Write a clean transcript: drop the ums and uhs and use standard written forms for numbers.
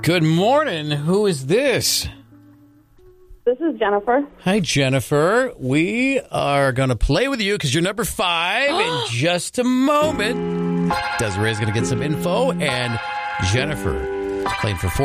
Good morning. Who is this? This is Jennifer. Hi, Jennifer. We are going to play with you because you're number 5 in just a moment. Desiree's going to get some info, and Jennifer playing for